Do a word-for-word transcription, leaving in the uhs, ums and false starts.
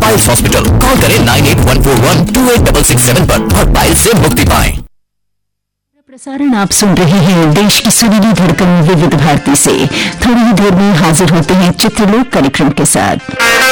Piles hospital. Call करें nine eight one four one two eight six six seven पर और piles से मुक्ति पाएं। प्रसारण आप सुन रहे हैं देश की सुरीली धड़कन विविध भारती से। थोड़ी ही देर में हाजिर होते हैं चित्रलोक कार्यक्रम के साथ।